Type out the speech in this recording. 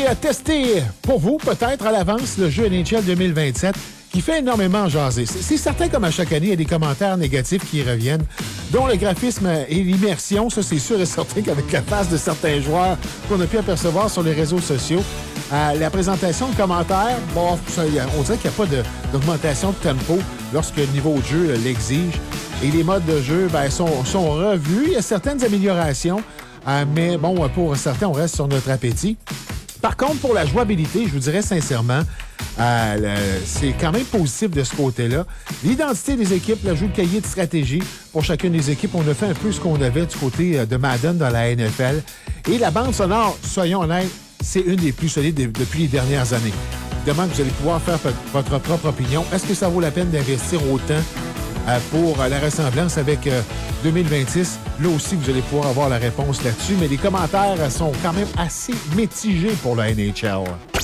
tester pour vous, peut-être à l'avance, le jeu NHL 2027 qui fait énormément jaser. C'est certain, comme à chaque année, il y a des commentaires négatifs qui reviennent, dont le graphisme et l'immersion. Ça, c'est sûr et certain qu'avec la face de certains joueurs qu'on a pu apercevoir sur les réseaux sociaux, la présentation de commentaires, bon, on dirait qu'il n'y a pas d'augmentation de tempo lorsque le niveau de jeu l'exige. Et les modes de jeu sont revus. Il y a certaines améliorations, mais bon, pour certains, on reste sur notre appétit. Par contre, pour la jouabilité, je vous dirais sincèrement, c'est quand même positif de ce côté-là. L'identité des équipes, l'ajout de cahier de stratégie pour chacune des équipes, on a fait un peu ce qu'on avait du côté de Madden dans la NFL. Et la bande sonore, soyons honnêtes, c'est une des plus solides depuis les dernières années. Évidemment, vous allez pouvoir faire votre propre opinion. Est-ce que ça vaut la peine d'investir autant pour la ressemblance avec 2026? Là aussi, vous allez pouvoir avoir la réponse là-dessus. Mais les commentaires sont quand même assez mitigés pour la NHL.